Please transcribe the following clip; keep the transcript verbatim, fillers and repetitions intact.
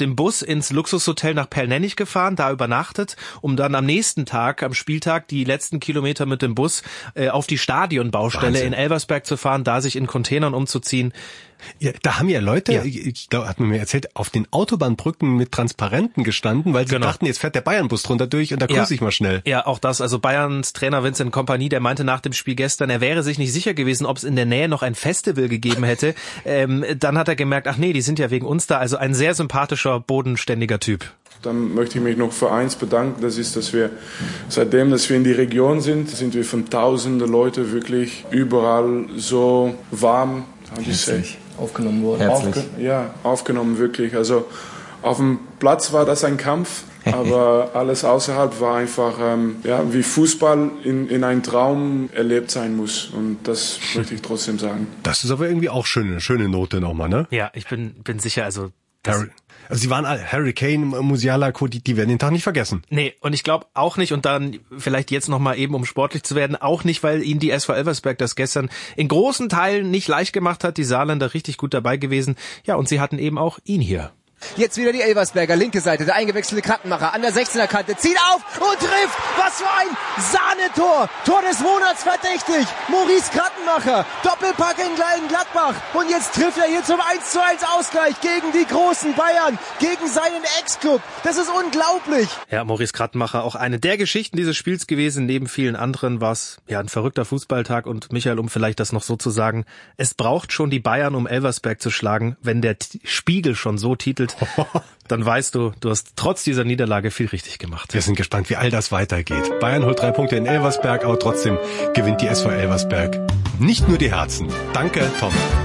dem Bus ins Luxushotel nach Perlnennig gefahren, da übernachtet, um dann am nächsten Tag, am Spieltag, die letzten Kilometer mit dem Bus äh, auf die Stadionbaustelle Wahnsinn. in Elversberg zu fahren, da sich in Containern umzuziehen. Ja, da haben ja Leute, ja. ich glaube, hat man mir erzählt, auf den Autobahnbrücken mit Transparenten gestanden, weil sie genau. dachten, jetzt fährt der Bayern-Bus drunter durch und da grüße ja. ich mal schnell. Ja, auch das. Also Bayerns Trainer Vincent Kompany, der meinte nach dem Spiel gestern, er wäre sich nicht sicher gewesen, ob es in der Nähe noch ein Festival gegeben hätte. ähm, dann hat er gemerkt, ach nee, die sind ja wegen uns da. Also ein sehr sympathischer, bodenständiger Typ. Dann möchte ich mich noch für eins bedanken. Das ist, dass wir seitdem, dass wir in die Region sind, sind wir von tausenden Leuten wirklich überall so warm, herzlich aufgenommen worden. Herzlich. Aufge- ja, aufgenommen wirklich. Also auf dem Platz war das ein Kampf, aber alles außerhalb war einfach, ähm, ja, wie Fußball in, in einem Traum erlebt sein muss. Und das möchte ich trotzdem sagen. Das ist aber irgendwie auch schöne, schöne Note nochmal, ne? Ja, ich bin, bin sicher, also Harry, also sie waren alle, Harry Kane, Musiala, die, die werden den Tag nicht vergessen. Nee, und ich glaube auch nicht, und dann vielleicht jetzt nochmal eben, um sportlich zu werden, auch nicht, weil ihnen die S V Elversberg das gestern in großen Teilen nicht leicht gemacht hat, die Saarländer richtig gut dabei gewesen. Ja, und sie hatten eben auch ihn hier. Jetzt wieder die Elversberger, linke Seite, der eingewechselte Krattenmacher an der sechzehner Kante, zieht auf und trifft. Was für ein Sahnetor. Tor des Monats verdächtig. Maurice Krattenmacher, Doppelpack in Gladbach. Und jetzt trifft er hier zum eins zu eins Ausgleich gegen die großen Bayern, gegen seinen Ex-Club. Das ist unglaublich. Ja, Maurice Krattenmacher, auch eine der Geschichten dieses Spiels gewesen. Neben vielen anderen war es ja ein verrückter Fußballtag. Und Michael, um vielleicht das noch so zu sagen, es braucht schon die Bayern, um Elversberg zu schlagen, wenn der T- Spiegel schon so titelt. Dann weißt du, du hast trotz dieser Niederlage viel richtig gemacht. Wir sind gespannt, wie all das weitergeht. Bayern holt drei Punkte in Elversberg, aber trotzdem gewinnt die S V Elversberg nicht nur die Herzen. Danke, Tom.